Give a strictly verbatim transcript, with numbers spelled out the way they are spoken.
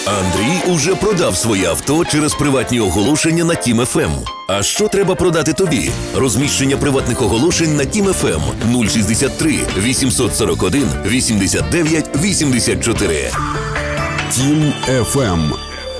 Андрій уже продав своє авто через приватні оголошення на Тім еф ем. А що треба продати тобі? Розміщення приватних оголошень на Тім еф ем нуль шістдесят три вісімсот сорок один вісімдесят дев'ять вісімдесят чотири. Тім еф ем.